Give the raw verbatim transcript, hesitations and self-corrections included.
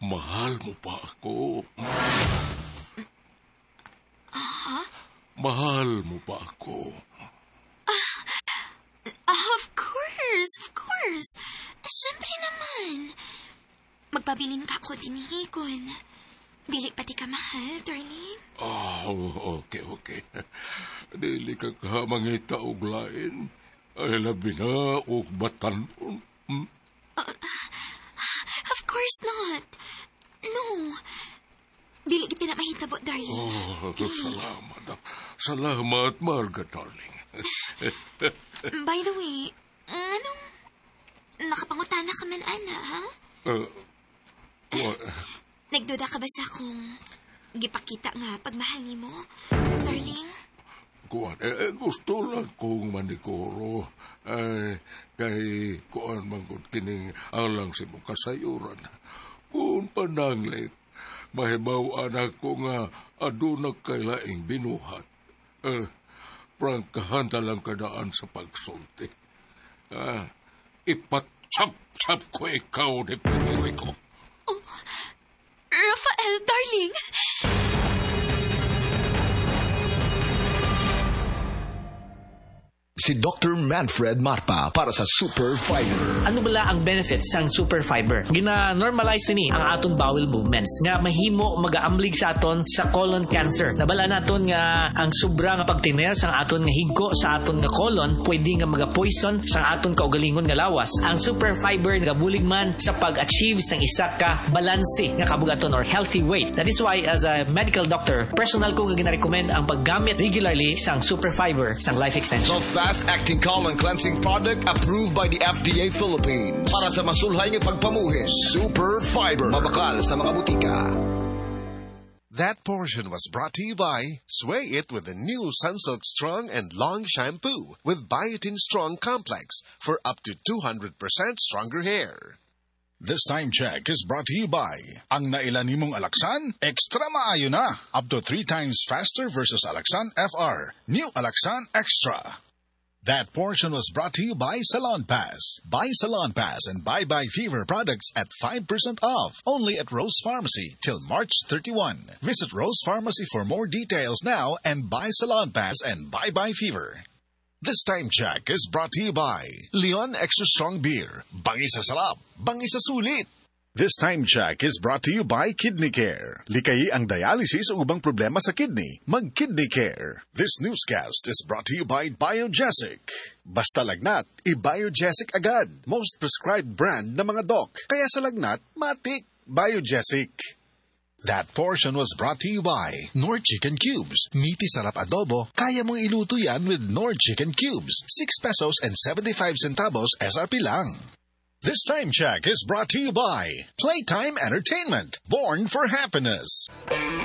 Mahal mo pa ako. Ha? Mahal mo pa ako. Ah, of course, of course. Siyempre naman. Magpabilin ka ako dinihikon. Dili pati ka mahal, darling. Oh, okay, okay. Dili ka ka mangita og lain. Ay labi na og batanon. Hmm? Uh, of course not. No. Dili kita na mahitabo, darling. Oh, salamat. Salamat, Marga, darling. By the way, anong nakapangutana ka man, ana, ha? Uh, what? Nagduda ka ba sa kung gipakita nga pagmahal ni mo, darling? Kuan, eh, gusto lang kong manikoro. Ay, kay kuan mangkot kining alang si mong kasayuran. Kung pananglit, mahibaw anak ko nga adunag kay laing binuhat. Eh, prangkahan talang kadaan sa pagsulti. Ah, ipatsap-tsap ko ikaw ni Federico. Oh, Rafael, darling. Si Doctor Manfred Marpa para sa Super Fiber. Ano bala ang benefits sang Super Fiber? Gina-normalize ni ang aton bowel movements nga mahimo magaamblig sa aton sa colon cancer. Nabala naton nga ang sobra nga pagtiner sang aton nga higko sa aton nga colon pwede nga magapoison sa aton kaugalingon nga lawas. Ang Super Fiber nagabulig man sa pag-achieve sang isa ka balanse nga kabugaton or healthy weight. That is why as a medical doctor, personal ko nga gina-recommend ang paggamit regularly sang Super Fiber sang life extension. So fast-acting colon cleansing product approved by the F D A Philippines. Para sa masulhay ng pagpamuhi, Super Fiber. Mabakal sa mga butika. That portion was brought to you by Sway It with the new Sunsilk Strong and Long Shampoo with Biotin Strong Complex for up to two hundred percent stronger hair. This time check is brought to you by ang nailan nimong Alaxan, extra maayo na. Up to three times faster versus Alaxan F R. New Alaxan Extra. That portion was brought to you by Salon Pass. Buy Salon Pass and Bye Bye Fever products at five percent off. Only at Rose Pharmacy till March thirty-first. Visit Rose Pharmacy for more details now and buy Salon Pass and Bye Bye Fever. This time check is brought to you by Leon Extra Strong Beer. Bangi sa sarap, bangi sa sulit. This time check is brought to you by Kidney Care. Likayi ang dialysis o ubang problema sa kidney. Mag-Kidney Care. This newscast is brought to you by Biogesic. Basta lagnat, i-Biogesic agad. Most prescribed brand ng mga doc. Kaya sa lagnat, matik. Biogesic. That portion was brought to you by Nord Chicken Cubes. Meaty sarap adobo. Kaya mong iluto yan with Nord Chicken Cubes. six pesos and seventy-five centavos S R P lang. This time check is brought to you by Playtime Entertainment, born for happiness.